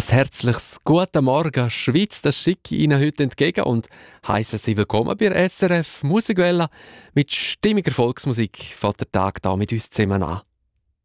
herzliches Guten Morgen, Schweiz, das schicke ich Ihnen heute entgegen und heisse Sie willkommen bei SRF Musikwelle. Mit stimmiger Volksmusik fängt der Tag da mit uns zusammen an.